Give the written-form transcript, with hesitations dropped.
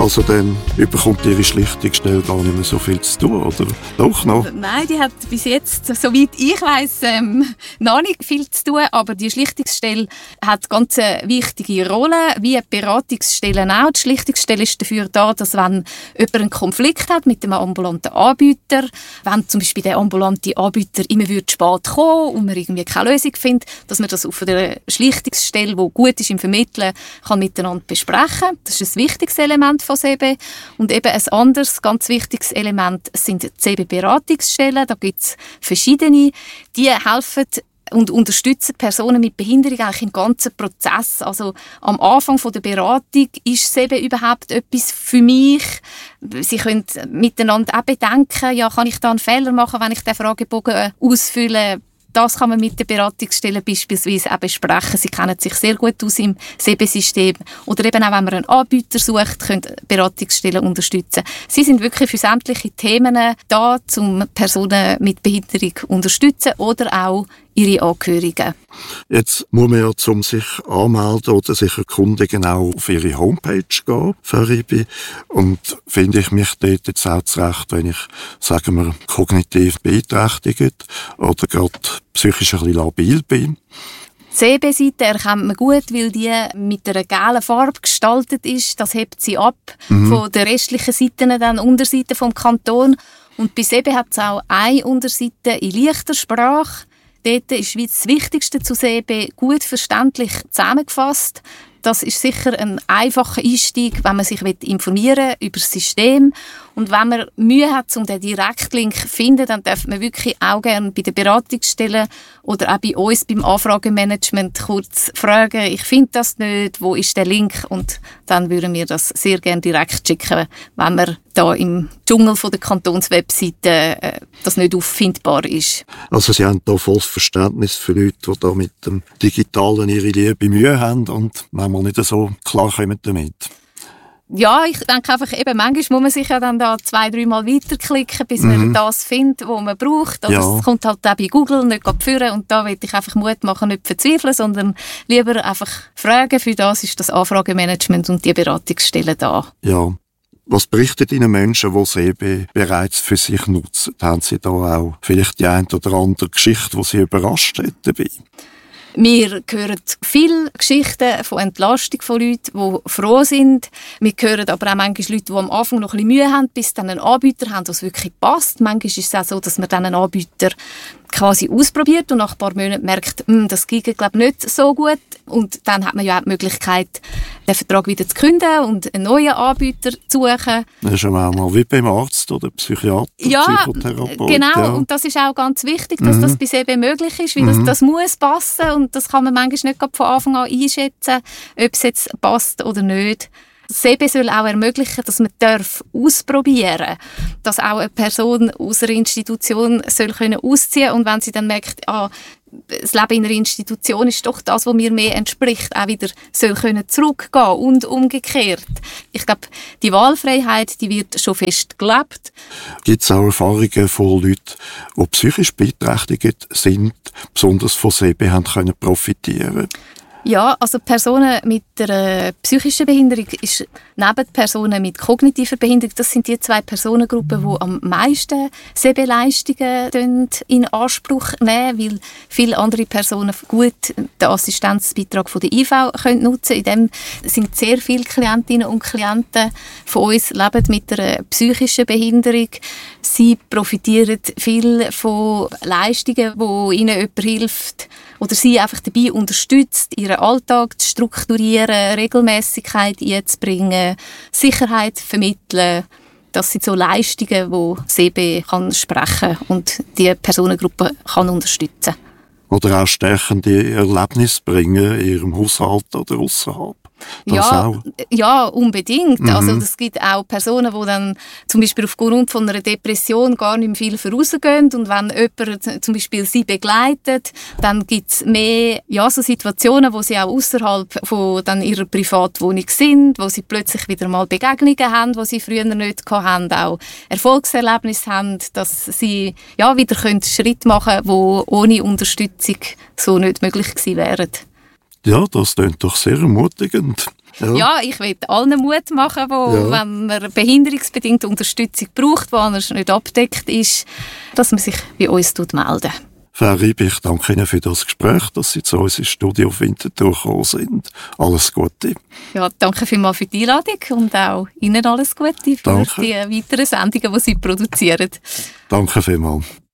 Also dann bekommt Ihre Schlichtungsstelle gar nicht mehr so viel zu tun, oder? Doch noch? Nein, die hat bis jetzt, soweit ich weiss, noch nicht viel zu tun. Aber die Schlichtungsstelle hat ganz eine wichtige Rolle, wie die Beratungsstellen auch. Die Schlichtungsstelle ist dafür da, dass wenn jemand einen Konflikt hat mit einem ambulanten Anbieter, wenn zum Beispiel der ambulante Anbieter immer spät kommen und man irgendwie keine Lösung findet, dass man das auf der Schlichtungsstelle, die gut ist im Vermitteln, kann miteinander besprechen. Das ist ein wichtiges Element von SEBE. Und eben ein anderes, ganz wichtiges Element sind die SEBE-Beratungsstellen. Da gibt es verschiedene, die helfen und unterstützen Personen mit Behinderung eigentlich im ganzen Prozess. Also am Anfang der Beratung ist SEBE überhaupt etwas für mich. Sie können miteinander auch bedenken, ja, kann ich da einen Fehler machen, wenn ich den Fragebogen ausfülle. Das kann man mit den Beratungsstellen beispielsweise auch besprechen. Sie kennen sich sehr gut aus im SEBE-System. Oder eben auch, wenn man einen Anbieter sucht, können Beratungsstellen unterstützen. Sie sind wirklich für sämtliche Themen da, um Personen mit Behinderung zu unterstützen oder auch ihre Angehörigen. Jetzt muss man ja, um sich anmelden oder sich erkundigen, auch auf Ihre Homepage gehen, Faribi. Und finde ich mich dort jetzt auch zurecht, wenn ich, sagen wir, kognitiv beeinträchtigt oder gerade psychisch ein bisschen labil bin. Die SEBE-Seite erkennt man gut, weil die mit einer gelben Farbe gestaltet ist. Das hebt sie ab von den restlichen Seiten, dann Unterseiten vom Kanton. Und bei SEBE hat es auch eine Unterseite in leichter Sprache. Dort ist wie das Wichtigste zu SEBE gut verständlich zusammengefasst. Das ist sicher ein einfacher Einstieg, wenn man sich informieren will über das System. Und wenn man Mühe hat, um den Direktlink zu finden, dann darf man wirklich auch gerne bei den Beratungsstellen oder auch bei uns beim Anfragemanagement kurz fragen, ich finde das nicht, wo ist der Link? Und dann würden wir das sehr gerne direkt schicken, wenn man da im Dschungel der Kantonswebseite das nicht auffindbar ist. Also Sie haben da volles Verständnis für Leute, die da mit dem Digitalen ihre Liebe Mühe haben und manchmal nicht so klar kommen damit. Ja, ich denke einfach, eben, manchmal muss man sich ja dann da 2-3 Mal weiterklicken, bis man das findet, was man braucht. Also es kommt halt auch bei Google nicht führen und da will ich einfach Mut machen, nicht verzweifeln, sondern lieber einfach fragen. Für das ist das Anfragemanagement und die Beratungsstelle da. Ja. Was berichtet Ihnen Menschen, die SEBE bereits für sich nutzen? Haben Sie da auch vielleicht die eine oder andere Geschichte, die Sie überrascht hat dabei? Wir hören viele Geschichten von Entlastung von Leuten, die froh sind. Wir hören aber auch manchmal Leute, die am Anfang noch ein bisschen Mühe haben, bis dann einen Anbieter haben, der es wirklich passt. Manchmal ist es auch so, dass man dann einen Anbieter quasi ausprobiert und nach ein paar Monaten merkt, das geht, glaube ich, nicht so gut. Und dann hat man ja auch die Möglichkeit, den Vertrag wieder zu kündigen und einen neuen Anbieter zu suchen. Das ist auch mal wie beim Arzt oder Psychiater, Psychotherapeut. Genau. Ja. Und das ist auch ganz wichtig, dass das bei SEBE möglich ist, weil das muss passen und das kann man manchmal nicht von Anfang an einschätzen, ob es jetzt passt oder nicht. SEBE soll auch ermöglichen, dass man ausprobieren darf, dass auch eine Person aus einer Institution soll ausziehen können und wenn sie dann merkt, das Leben in einer Institution ist doch das, was mir mehr entspricht, auch wieder soll zurückgehen und umgekehrt. Ich glaube, die Wahlfreiheit, die wird schon fest gelebt. Gibt es auch Erfahrungen von Leuten, die psychisch beeinträchtigt sind, besonders von SEBE haben können profitieren? Ja, also Personen mit einer psychischen Behinderung ist neben Personen mit kognitiver Behinderung, das sind die 2 Personengruppen, die am meisten SEBE-Leistungen in Anspruch nehmen, weil viele andere Personen gut den Assistenzbeitrag von der IV können nutzen. In dem sind sehr viele Klientinnen und Klienten von uns leben mit einer psychischen Behinderung. Sie profitieren viel von Leistungen, wo ihnen jemand hilft oder sie einfach dabei unterstützt, ihren Alltag zu strukturieren, Regelmäßigkeit einzubringen, Sicherheit vermitteln. Das sind so Leistungen, die SEBE kann sprechen und die Personengruppe kann unterstützen. Oder auch stärkende Erlebnisse bringen in ihrem Haushalt oder außerhalb. Ja, unbedingt. Also es gibt auch Personen, die dann zum Beispiel aufgrund von einer Depression gar nicht mehr viel vorausgehen und wenn jemand zum Beispiel sie begleitet, dann gibt es mehr so Situationen, wo sie auch außerhalb von dann ihrer Privatwohnung sind, wo sie plötzlich wieder mal Begegnungen haben, die sie früher nicht hatten, auch Erfolgserlebnisse haben, dass sie wieder Schritte machen können, die ohne Unterstützung so nicht möglich gewesen wären. Ja, das klingt doch sehr ermutigend. Ja, ich will allen Mut machen, wenn man behinderungsbedingt Unterstützung braucht, wo anders nicht abdeckt ist, dass man sich bei uns melden. Frau Riebe, ich danke Ihnen für das Gespräch, dass Sie zu uns ins Studio Winterthur gekommen sind. Alles Gute. Ja, danke vielmals für die Einladung und auch Ihnen alles Gute für die weiteren Sendungen, die Sie produzieren. Danke vielmals.